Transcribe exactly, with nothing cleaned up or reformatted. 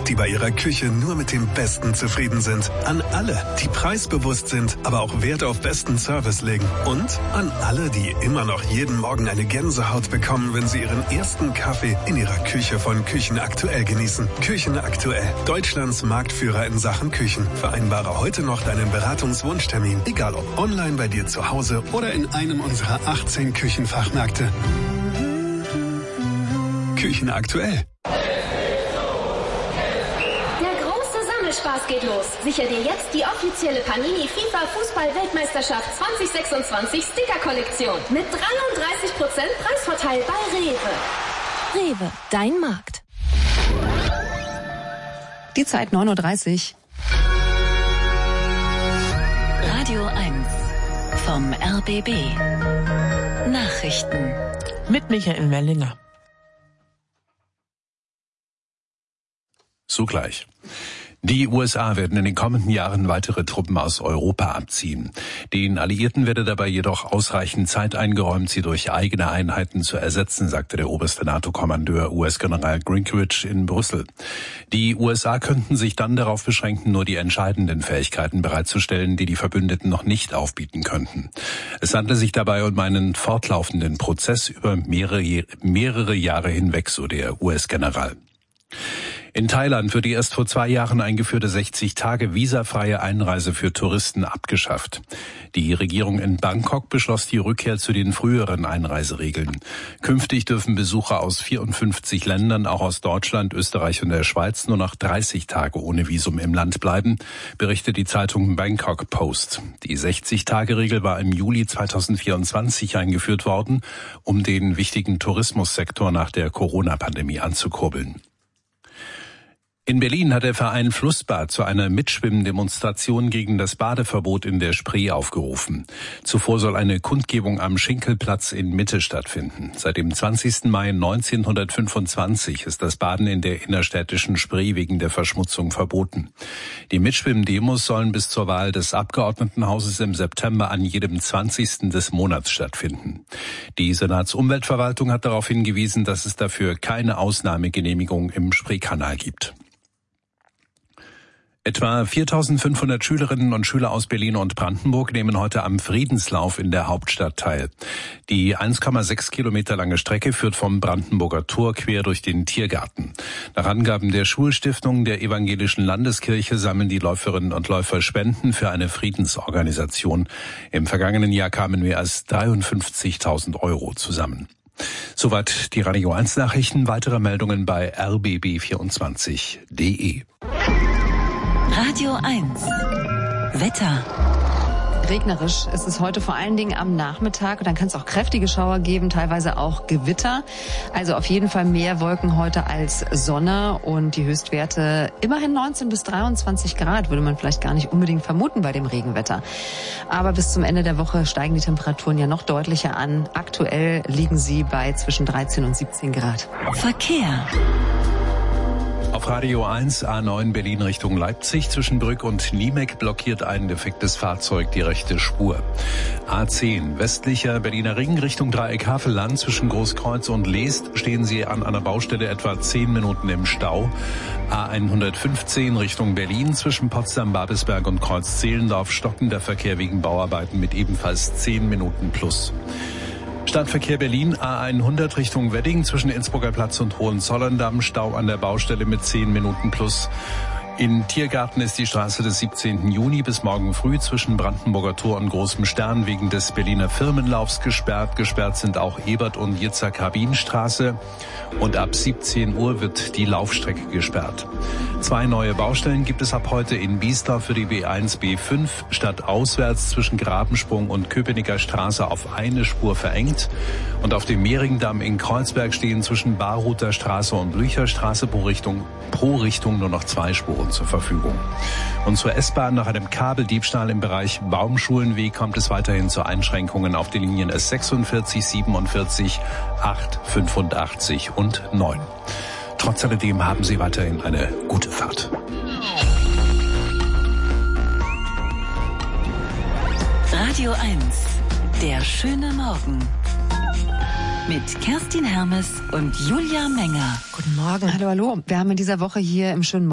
die bei ihrer Küche nur mit dem Besten zufrieden sind. An alle, die preisbewusst sind, aber auch Wert auf besten Service legen. Und an alle, die immer noch jeden Morgen eine Gänsehaut bekommen, wenn sie ihren ersten Kaffee in ihrer Küche von Küchen aktuell genießen. Küchen aktuell, Deutschlands Marktführer in Sachen Küchen. Vereinbare heute noch deinen Beratungswunschtermin, egal ob online bei dir zu Hause oder in einem unserer achtzehn Küchenfachmärkte. Küchen aktuell. Spaß geht los. Sichere dir jetzt die offizielle Panini FIFA Fußball-Weltmeisterschaft zwanzig sechsundzwanzig Sticker-Kollektion mit dreiunddreißig Prozent Preisvorteil bei Rewe. Rewe, dein Markt. Die Zeit neun Uhr dreißig. Radio eins vom R B B. Nachrichten. Mit Michael Mellinger. Zugleich. Die U S A werden in den kommenden Jahren weitere Truppen aus Europa abziehen. Den Alliierten werde dabei jedoch ausreichend Zeit eingeräumt, sie durch eigene Einheiten zu ersetzen, sagte der oberste NATO-Kommandeur U S-General Gingrich in Brüssel. Die U S A könnten sich dann darauf beschränken, nur die entscheidenden Fähigkeiten bereitzustellen, die die Verbündeten noch nicht aufbieten könnten. Es handle sich dabei um einen fortlaufenden Prozess über mehrere, mehrere Jahre hinweg, so der U S-General. In Thailand wird die erst vor zwei Jahren eingeführte sechzig Tage visafreie Einreise für Touristen abgeschafft. Die Regierung in Bangkok beschloss die Rückkehr zu den früheren Einreiseregeln. Künftig dürfen Besucher aus vierundfünfzig Ländern, auch aus Deutschland, Österreich und der Schweiz, nur noch dreißig Tage ohne Visum im Land bleiben, berichtet die Zeitung Bangkok Post. Die sechzig Tage Regel war im Juli zweitausendvierundzwanzig eingeführt worden, um den wichtigen Tourismussektor nach der Corona-Pandemie anzukurbeln. In Berlin hat der Verein Flussbad zu einer Mitschwimmdemonstration gegen das Badeverbot in der Spree aufgerufen. Zuvor soll eine Kundgebung am Schinkelplatz in Mitte stattfinden. Seit dem zwanzigsten Mai neunzehnhundertfünfundzwanzig ist das Baden in der innerstädtischen Spree wegen der Verschmutzung verboten. Die Mitschwimmdemos sollen bis zur Wahl des Abgeordnetenhauses im September an jedem zwanzigsten des Monats stattfinden. Die Senatsumweltverwaltung hat darauf hingewiesen, dass es dafür keine Ausnahmegenehmigung im Spreekanal gibt. Etwa viertausendfünfhundert Schülerinnen und Schüler aus Berlin und Brandenburg nehmen heute am Friedenslauf in der Hauptstadt teil. Die eins Komma sechs Kilometer lange Strecke führt vom Brandenburger Tor quer durch den Tiergarten. Nach Angaben der Schulstiftung der Evangelischen Landeskirche sammeln die Läuferinnen und Läufer Spenden für eine Friedensorganisation. Im vergangenen Jahr kamen mehr als dreiundfünfzigtausend Euro zusammen. Soweit die Radio eins Nachrichten. Weitere Meldungen bei r b b vierundzwanzig punkt d e. Radio eins. Wetter. Regnerisch ist es heute vor allen Dingen am Nachmittag. Und dann kann es auch kräftige Schauer geben, teilweise auch Gewitter. Also auf jeden Fall mehr Wolken heute als Sonne. Und die Höchstwerte immerhin neunzehn bis dreiundzwanzig Grad, würde man vielleicht gar nicht unbedingt vermuten bei dem Regenwetter. Aber bis zum Ende der Woche steigen die Temperaturen ja noch deutlicher an. Aktuell liegen sie bei zwischen dreizehn und siebzehn Grad. Verkehr. Auf Radio eins A neun Berlin Richtung Leipzig zwischen Brück und Niemek blockiert ein defektes Fahrzeug die rechte Spur. A zehn westlicher Berliner Ring Richtung Dreieck Havelland zwischen Großkreuz und Leest stehen Sie an einer Baustelle etwa zehn Minuten im Stau. A hundertfünfzehn Richtung Berlin zwischen Potsdam, Babelsberg und Kreuz Zehlendorf stockender Verkehr wegen Bauarbeiten mit ebenfalls zehn Minuten plus. Stadtverkehr Berlin A hundert Richtung Wedding zwischen Innsbrucker Platz und Hohenzollern-Damm, Stau an der Baustelle mit zehn Minuten plus. In Tiergarten ist die Straße des siebzehnten Juni bis morgen früh zwischen Brandenburger Tor und Großem Stern wegen des Berliner Firmenlaufs gesperrt. Gesperrt sind auch Ebert- und Yitzhak-Rabin-Straße. Und ab siebzehn Uhr wird die Laufstrecke gesperrt. Zwei neue Baustellen gibt es ab heute in Biesdorf für die B eins B fünf. Statt auswärts zwischen Grabensprung und Köpenicker Straße auf eine Spur verengt. Und auf dem Mehringdamm in Kreuzberg stehen zwischen Baruther Straße und Blücherstraße pro Richtung, pro Richtung nur noch zwei Spuren zur Verfügung. Und zur S-Bahn nach einem Kabeldiebstahl im Bereich Baumschulenweg kommt es weiterhin zu Einschränkungen auf den Linien S sechsundvierzig, siebenundvierzig, acht, fünfundachtzig und neun. Trotz alledem haben Sie weiterhin eine gute Fahrt. Radio eins, der schöne Morgen. Mit Kerstin Hermes und Julia Menger. Guten Morgen, hallo, hallo. Wir haben in dieser Woche hier im schönen